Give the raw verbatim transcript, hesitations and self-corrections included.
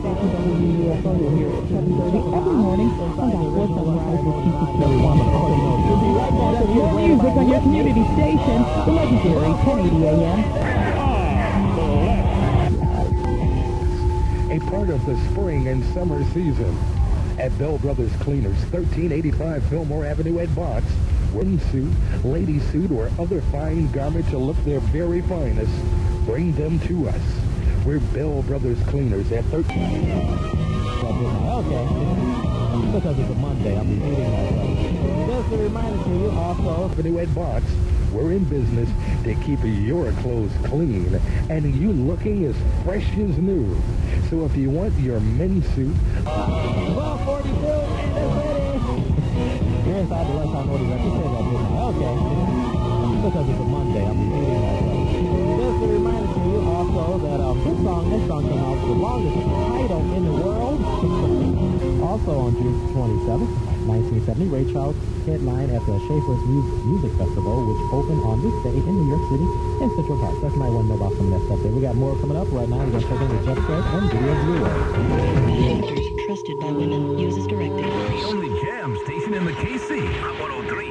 W U F O here at seven thirty every morning on Gospel Sunrise with T C K. We'll be right back with more music on your community station, the legendary ten eighty A M. A part of the spring and summer season at Bell Brothers Cleaners, thirteen eighty-five Fillmore Avenue at Box. Women's suit, lady suit, or other fine garment to look their very finest, bring them to us. We're Bell Brothers Cleaners at thirteen. Okay. Because it's a Monday, I'll be eating myself. Just a reminder to you also. Avenue at Box. We're in business to keep your clothes clean and you looking as fresh as new. So if you want your men's suit, twelve forty-two and it's ready. You're inside the lunchtime order. You said that, didn't you? Okay. Because it's a Monday, I'll be eating myself. Just a reminder to you also that um, this song, this song came out with the longest title in the world. Also on June twenty-seventh, nineteen seventy, Ray Charles headlined at the Schaefer's Music Festival, which opened on this day in New York City in Central Park. So you might want to know about some of that stuff there. We got more coming up right now. We're going to check in with Jeff Fred and Video Viewer. Filters trusted by women. Use as directed. The only jam station in the K C. one oh three.